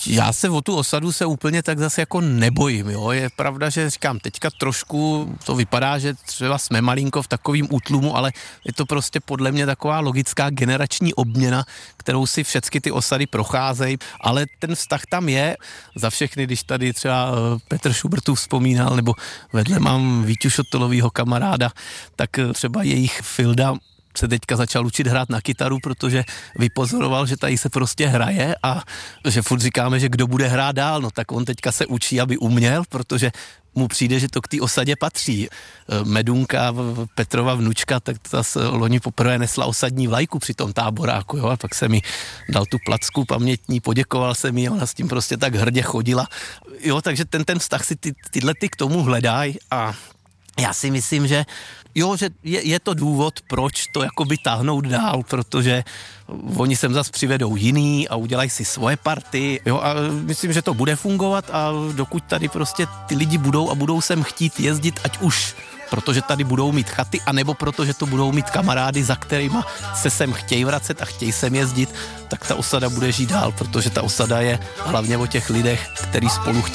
Já se o tu osadu se úplně tak zase jako nebojím, jo. Je pravda, že říkám, teďka trošku to vypadá, že třeba jsme malinko v takovým útlumu, ale je to prostě podle mě taková logická generační obměna, kterou si všechny ty osady procházejí, ale ten vztah tam je za všechny, když tady třeba Petr Šubrtův vzpomínal, nebo vedle mám Víťu Šotolovýho kamaráda, tak třeba jejich Filda se teďka začal učit hrát na kytaru, protože vypozoroval, že tady se prostě hraje a že furt říkáme, že kdo bude hrát dál, no tak on teďka se učí, aby uměl, protože mu přijde, že to k té osadě patří. Medunka, Petrova vnučka, tak ta loni poprvé nesla osadní vlajku při tom táboráku, jo, a pak se mi dal tu placku pamětní, poděkoval se mi a ona s tím prostě tak hrdě chodila. Jo, takže ten vztah si tyhle k tomu hledají a já si myslím, že jo, že je to důvod, proč to jakoby táhnout dál, protože oni sem zas přivedou jiný a udělají si svoje party, jo, a myslím, že to bude fungovat a dokud tady prostě ty lidi budou a budou sem chtít jezdit, ať už protože tady budou mít chaty, anebo protože to budou mít kamarády, za kterýma se sem chtějí vracet a chtějí sem jezdit, tak ta osada bude žít dál, protože ta osada je hlavně o těch lidech, který spolu chtějí